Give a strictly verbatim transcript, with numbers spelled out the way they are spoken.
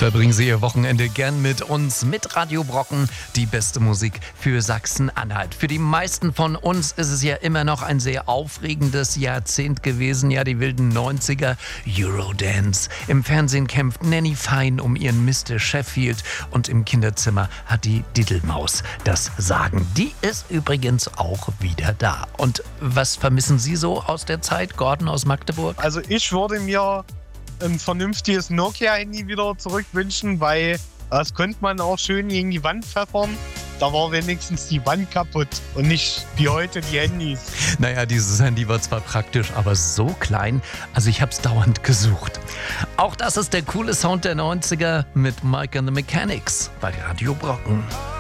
Verbringen Sie Ihr Wochenende gern mit uns, mit Radio Brocken, die beste Musik für Sachsen-Anhalt. Für die meisten von uns ist es ja immer noch ein sehr aufregendes Jahrzehnt gewesen, ja, die wilden neunziger, Eurodance. Im Fernsehen kämpft Nanny Fine um ihren Mister Sheffield und im Kinderzimmer hat die Diddelmaus das Sagen. Die ist übrigens auch wieder da. Und was vermissen Sie so aus der Zeit, Gordon aus Magdeburg? Also ich würde mir ein vernünftiges Nokia-Handy wieder zurückwünschen, weil das konnte man auch schön gegen die Wand pfeffern. Da war wenigstens die Wand kaputt und nicht wie heute die Handys. Naja, dieses Handy war zwar praktisch, aber so klein, also ich habe es dauernd gesucht. Auch das ist der coole Sound der neunziger mit Mike and the Mechanics bei Radio Brocken.